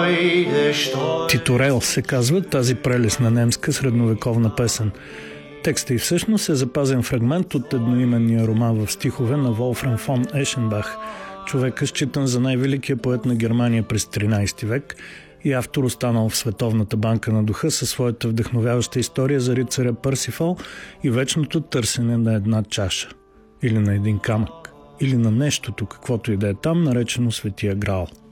Титорел се казва тази прелесна немска средновековна песен. Текстът и всъщност е запазен фрагмент от едноименния роман в стихове на Волфрам фон Ешенбах, човека считан за най-великия поет на Германия през 13 век и автор, останал в Световната банка на духа със своята вдъхновяваща история за рицаря Пърсифал и вечното търсене на една чаша, или на един камък, или на нещото, каквото и да е там, наречено Светия Граал.